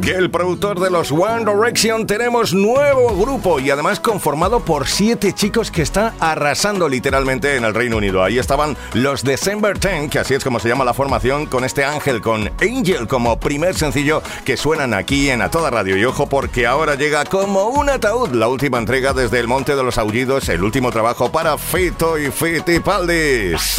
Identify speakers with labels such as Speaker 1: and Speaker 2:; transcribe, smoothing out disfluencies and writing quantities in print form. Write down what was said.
Speaker 1: que el productor de los One Direction. Tenemos nuevo grupo y además conformado por 7 chicos que está arrasando literalmente en el Reino Unido. Ahí estaban los December 10, que así es como se llama la formación, con este Ángel, con Angel como primer sencillo, que suenan aquí en A Toda Radio. Y ojo, porque ahora llega como un ataúd la última entrega desde el Monte de los Aullidos, el último trabajo para Fito y Fitipaldis.